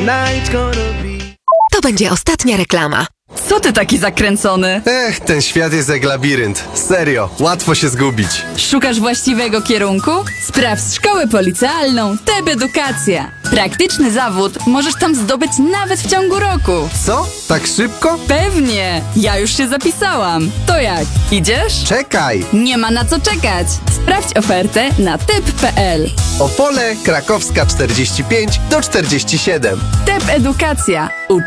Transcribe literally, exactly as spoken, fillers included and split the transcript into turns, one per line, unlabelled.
night's gonna be.
To będzie ostatnia reklama.
Co ty taki zakręcony?
Ech, ten świat jest jak labirynt. Serio, łatwo się zgubić.
Szukasz właściwego kierunku? Sprawdź szkołę policealną T E B Edukacja. Praktyczny zawód możesz tam zdobyć nawet w ciągu roku.
Co? Tak szybko?
Pewnie! Ja już się zapisałam. To jak? Idziesz?
Czekaj!
Nie ma na co czekać. Sprawdź ofertę na typ kropka p l.
Opole, Krakowska czterdzieści pięć do czterdzieści siedem.
T E B Edukacja.